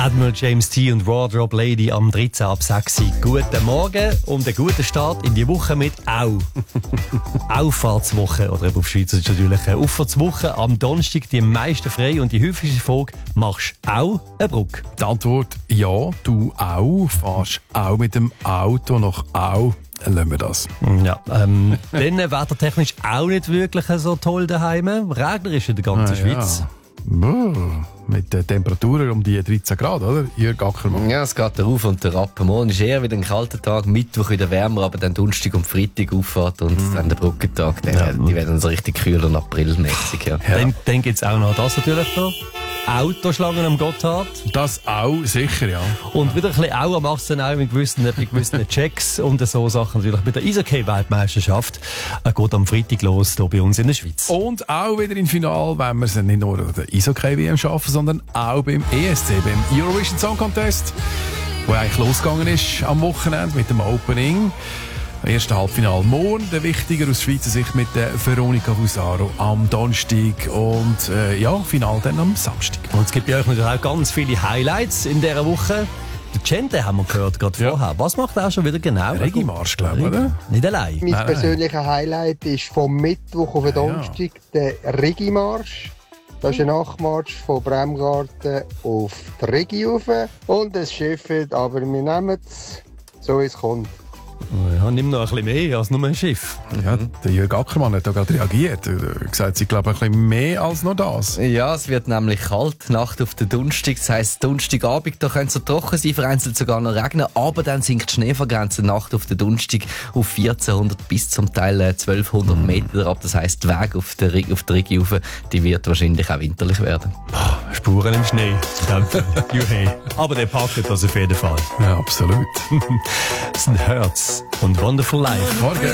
Admiral James T. und Wardrobe Lady am 13 ab 6. Guten Morgen und einen guten Start in die Woche mit Au. Auffahrtswoche, oder eben auf Schweizerdeutsch natürlich Auffahrtswoche. Am Donnerstag die meisten frei und die häufigste Frage, machst du auch eine Brücke? Die Antwort, ja, du auch. Fahrst auch mit dem Auto nach Au. Lassen wir das. Ja, dann wettertechnisch auch nicht wirklich so toll daheim. Regnerisch in der ganzen Schweiz. Mit den Temperaturen um die 13 Grad, oder? Jörg Ackermann. Ja, es geht der Auf und der Ab. Morgen ist eher wieder ein kalter Tag, Mittwoch wieder wärmer, aber dann Donnerstag und Freitag Auffahrt und dann der Brückentag. Die werden so richtig kühl und aprilmäßig. Ja. Dann gibt es auch noch das natürlich noch. Autoschlangen am Gotthard. Das auch, sicher, ja. Und wieder ein bisschen auch am 18. auch mit gewissen Checks und so Sachen natürlich. Bei der Eishockey-Weltmeisterschaft geht am Freitag los, hier bei uns in der Schweiz. Und auch wieder im Finale, wenn wir es nicht nur an der Eishockey-WM schaffen, sondern auch beim ESC, beim Eurovision Song Contest, wo eigentlich losgegangen ist am Wochenende mit dem Opening. Erste Halbfinale morgen, der wichtiger aus Schweizer Sicht mit der Veronika Fusaro am Donnerstag und Finale dann am Samstag. Und es gibt bei euch natürlich auch ganz viele Highlights in dieser Woche. Der Gente haben wir gehört gerade vorher. Was macht er schon wieder genau? Regimarsch, glaube ich, oder? Nicht allein. Mein persönlicher Highlight ist vom Mittwoch auf den Donnerstag der Regimarsch. Das ist ein Nachtmarsch von Bremgarten auf die Regi rauf. Und es schifft, aber wir nehmen es, so wie es kommt. Ja, nimm noch ein bisschen mehr als nur ein Schiff. Ja, der Jörg Ackermann hat da gerade reagiert. Er hat gesagt, sie glauben ein bisschen mehr als nur das. Ja, es wird nämlich kalt, Nacht auf den Donnerstag. Das heisst, Donnerstagabend, da könnte es so trocken sein, vereinzelt sogar noch regnen. Aber dann sinkt die Schneefallgrenze Nacht auf den Donnerstag auf 1400 bis zum Teil 1200 Meter ab. Das heisst, die Weg auf der Rigi rauf, die wird wahrscheinlich auch winterlich werden. Spuren im Schnee. Juhei. Aber der packt das auf jeden Fall. Ja, absolut. Das sind Herz und Wonderful Life. Morgen.